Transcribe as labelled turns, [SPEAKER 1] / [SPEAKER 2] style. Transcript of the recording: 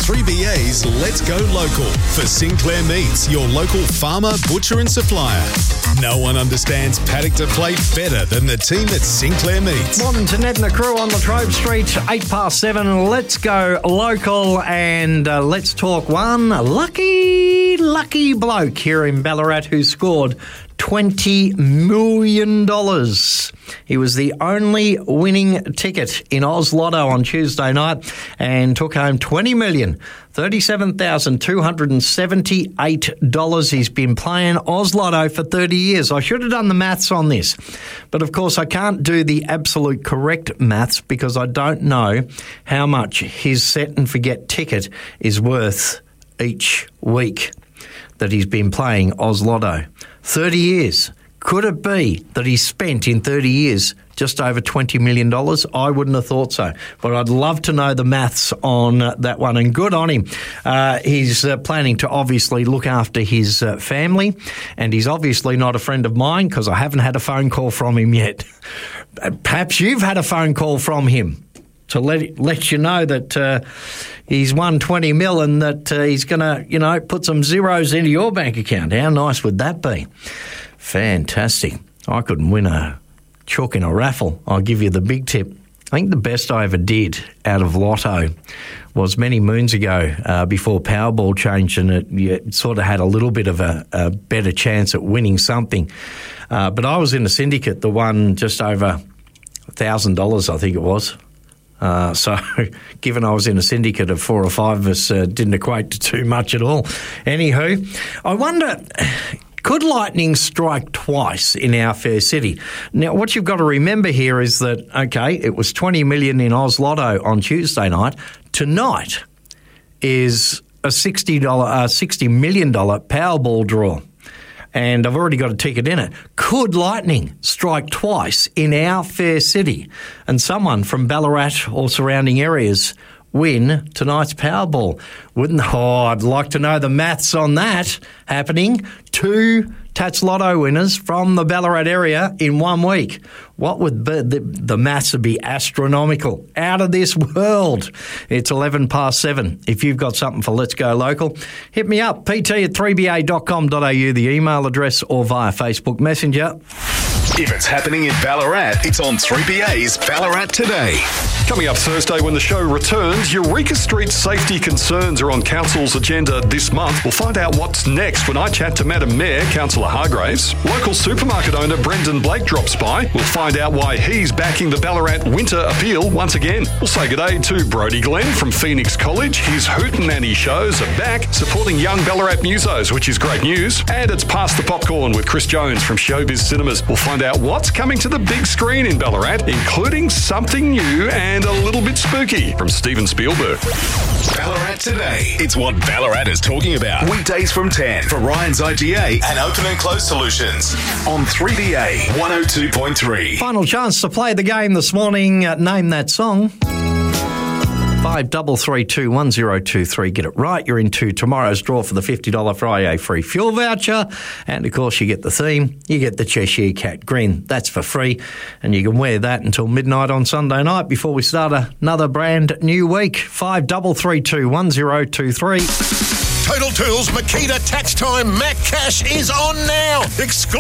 [SPEAKER 1] 3BA's Let's Go Local for Sinclair Meats, your local farmer, butcher and supplier. No one understands paddock to plate better than the team at Sinclair Meats.
[SPEAKER 2] Morning to Ned and the crew on Latrobe Street, 7:08. Let's go local and let's talk one lucky bloke here in Ballarat who scored $20 million. He was the only winning ticket in Oz Lotto on Tuesday night and took home $20 million. $37,278. He's been playing Oz Lotto for 30 years. I should have done the maths on this, but of course I can't do the absolute correct maths because I don't know how much his set and forget ticket is worth each week that he's been playing Oz Lotto. 30 years. Could it be that he spent in 30 years just over $20 million? I wouldn't have thought so. But I'd love to know the maths on that one. And good on him. He's planning to obviously look after his family. And he's obviously not a friend of mine because I haven't had a phone call from him yet. Perhaps you've had a phone call from him to let you know that he's won 20 mil and that he's going to, put some zeros into your bank account. How nice would that be? Fantastic. I couldn't win a chalk in a raffle. I'll give you the big tip. I think the best I ever did out of Lotto was many moons ago before Powerball changed and it sort of had a little bit of a better chance at winning something. But I was in a syndicate that won just over $1,000, I think it was. So given I was in a syndicate of 4 or 5 of us, didn't equate to too much at all. Anywho, I wonder, could lightning strike twice in our fair city? Now, what you've got to remember here is that, okay, it was $20 million in Oz Lotto on Tuesday night. Tonight is a $60 million Powerball draw. And I've already got a ticket in it. Could lightning strike twice in our fair city and someone from Ballarat or surrounding areas win tonight's Powerball? I'd like to know the maths on that happening. 2 Tats Lotto winners from the Ballarat area in 1 week. What would be the maths would be astronomical, out of this world. It's 7:11. If you've got something for Let's Go Local, hit me up, pt@3ba.com.au, the email address, or via Facebook Messenger.
[SPEAKER 1] If it's happening in Ballarat, it's on 3BA's Ballarat Today.
[SPEAKER 3] Coming up Thursday when the show returns, Eureka Street safety concerns are on Council's agenda this month. We'll find out what's next when I chat to Madam Mayor, Councillor Hargraves. Local supermarket owner Brendan Blake drops by. We'll find out why he's backing the Ballarat Winter Appeal once again. We'll say g'day to Brodie Glenn from Phoenix College. His Hootenanny shows are back, supporting young Ballarat musos, which is great news. And it's Past the Popcorn with Chris Jones from Showbiz Cinemas. We'll find out what's coming to the big screen in Ballarat, including something new and a little bit spooky from Steven Spielberg.
[SPEAKER 1] Ballarat Today. It's what Ballarat is talking about. Weekdays from 10 for Ryan's IGA and Open and Close Solutions on 3BA 102.3.
[SPEAKER 2] Final chance to play the game this morning. Name that song. 53321023. Get it right. You're into tomorrow's draw for the $50 Friday free fuel voucher. And, of course, you get the theme. You get the Cheshire Cat grin. That's for free. And you can wear that until midnight on Sunday night before we start another brand new week. 53321023.
[SPEAKER 4] Total Tools Makita Tax Time Mac Cash is on now.